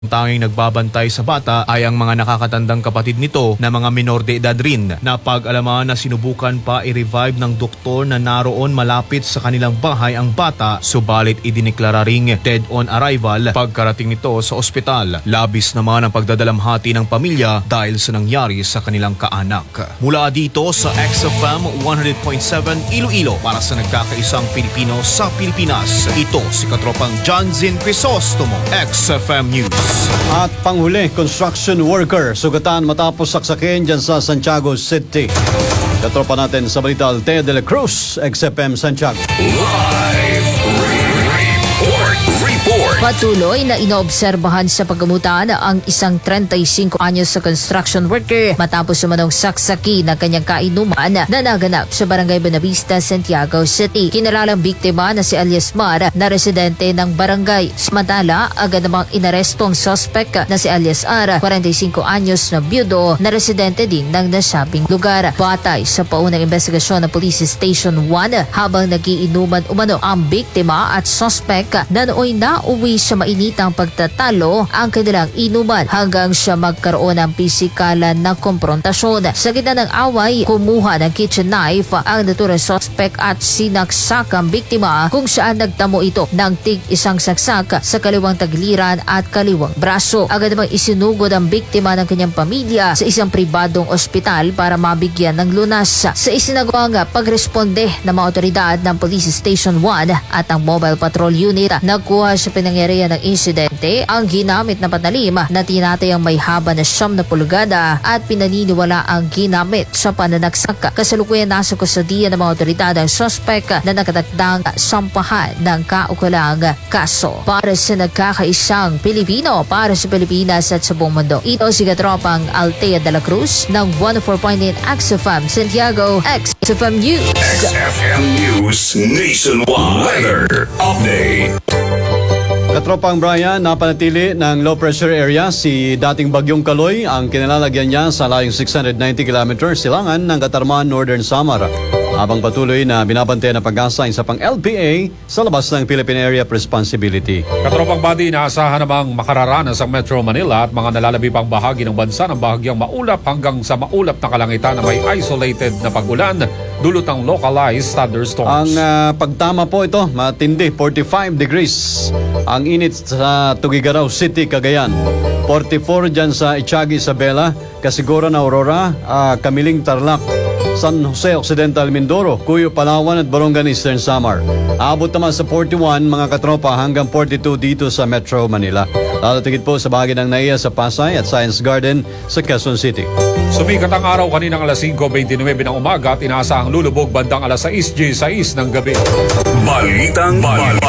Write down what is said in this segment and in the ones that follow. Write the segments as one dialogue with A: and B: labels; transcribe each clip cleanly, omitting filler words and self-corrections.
A: Tanging nagbabantay sa bata ay ang mga nakakatandang kapatid nito na mga minor de edad rin na pag-alaman na sinubukan pa i-revive ng doktor na naroon malapit sa kanilang bahay ang bata, subalit idineklara ring dead on arrival pagkarating nito sa ospital. Labis naman ang pagdadalamhati ng pamilya dahil sa nangyari sa kanilang kaanak. Mula dito sa XFM 100.7 Iloilo para sa nagkakaisang Pilipino sa Pilipinas, ito si Katropang John Zin Crisostomo, XFM News.
B: At panghuli, construction worker sugatan matapos saksakin dyan sa Santiago City. Katropa natin sa balita, Altea de la Cruz, XFM Santiago.
C: Live report.
D: Patuloy na inoobserbahan sa paggamutan ang isang 35 anyos sa construction worker matapos sumanong saksaki ng kanyang kainuman na naganap sa Barangay Buenavista, Santiago City. Kinalalang biktima na si Alias Mar na residente ng barangay. Samantala, agad namang inaresto ang suspect na si Alias R, 45 anyos na byudo na residente din ng nasabing lugar. Batay sa paunang investigasyon ng Police Station 1, habang nagiinuman umano ang biktima at suspect na nooy nauwi sa mainitang pagtatalo ang kanilang inuman hanggang sa magkaroon ng pisikalan na komprontasyon. Sa gitna ng away, kumuha ng kitchen knife ang naturang suspect at sinaksak ang biktima kung saan nagtamo ito ng tig-isang saksak sa kaliwang tagiliran at kaliwang braso. Agad namang isinugod ang biktima ng kanyang pamilya sa isang pribadong ospital para mabigyan ng lunas. Sa isinagawang pagresponde ng mga otoridad ng Police Station 1 at ang Mobile Patrol Unit, nagkuha sa pinangyarihan ng insidente ang ginamit na patalim na tinatayang may haba na 90 pulgada at pinaniniwala ang ginamit sa pananaksak. Kasalukuyan nasa kusodiya ng mga otoridad ang suspect na nakatakdang sampahan ng kaukulang kaso. Para sa nagkakaisang Pilipino, para sa Pilipinas at sa buong mundo, ito si Katropang Altea de la Cruz ng 104.9 XFM Santiago, XFM News.
C: XFM News Nationwide Weather Update.
B: Katropang Brian, napanatili ng low pressure area si dating Bagyong Kaloy. Ang kinalalagyan niya sa layong 690 km silangan ng Katarman, Northern Samar. Habang patuloy na binabantayan ng pag-asa sa pang LPA sa labas ng Philippine Area of Responsibility.
E: Katropang Badi, inaasahan namang makararanas ang Metro Manila at mga nalalabi pang bahagi ng bansa ng bahagyang maulap hanggang sa maulap na kalangitan na may isolated na pag-ulan dulot ng localized thunderstorms.
B: Ang pagtama po ito, matindi, 45 degrees. Ang init sa Tugigaraw City, Cagayan. 44 dyan sa Itiagi, Isabela, Kasiguran, Aurora, Kamiling, Tarlac, San Jose Occidental, Mindoro, Cuyo, Palawan at Borongan, Eastern Samar. Aabot naman sa 41 mga katropa hanggang 42 dito sa Metro Manila. Lalatigid po sa bahagi ng NAIA sa Pasay at Science Garden sa Quezon City.
E: Sumikat ang araw kaninang alas 5:29 ng umaga at inaasahang lulubog bandang alas 6:06 ng gabi.
C: Balitang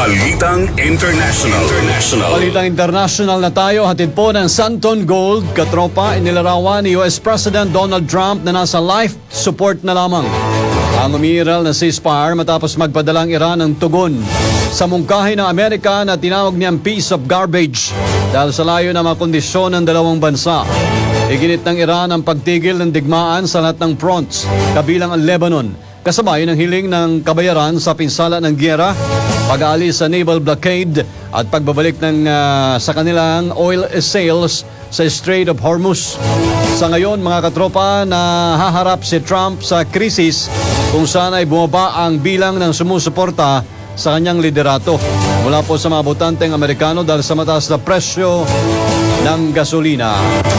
C: International.
B: Balitang international na tayo, hatid po ng Santon Gold. Katropa, inilarawan ni US President Donald Trump na nasa life support na lamang ang umiiral na ceasefire matapos magpadalang Iran ng tugon sa mungkahi ng Amerika na tinawag niyang piece of garbage dahil sa layo na mga kondisyon ng dalawang bansa. Iginit ng Iran ang pagtigil ng digmaan sa lahat ng fronts, kabilang ang Lebanon, kasabay ng hiling ng kabayaran sa pinsala ng giyera, pag-aalis sa naval blockade at pagbabalik sa kanilang oil sales sa Strait of Hormuz. Sa ngayon, mga katropa, nahaharap si Trump sa krisis kung saan ay bumaba ang bilang ng sumusuporta sa kanyang liderato mula po sa mga botanteng Amerikano dahil sa mataas na presyo ng gasolina.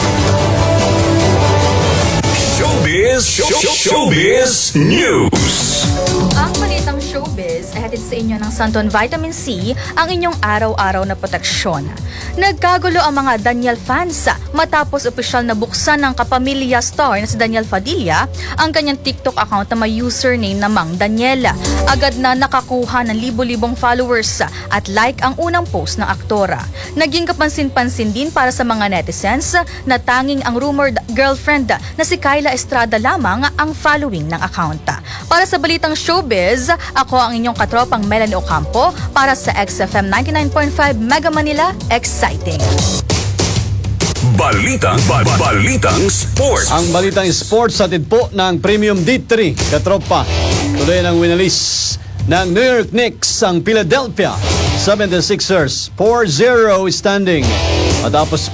C: Showbiz News.
F: Ang balitang showbiz ay hatid sa inyo ng Santon Vitamin C, ang inyong araw-araw na proteksyon. Nagkagulo ang mga Daniel fans matapos opisyal na buksan ng kapamilya star na si Daniel Padilla ang kanyang TikTok account na may username na Mang Daniel. Agad na nakakuha ng libo-libong followers at like ang unang post ng aktora. Naging kapansin-pansin din para sa mga netizens na tanging ang rumored girlfriend na si Kyla Estrada lamang ang following ng account. Para sa balitang showbiz, ako ang inyong katropang Melanie Ocampo para sa XFM 99.5 Mega Manila. Exciting!
C: Balitang Sports.
B: Ang balitang sports hatid po ng Premium D3. Katropa, tuloy ng winalis ng New York Knicks ang Philadelphia 76ers 4-0 standing. Matapos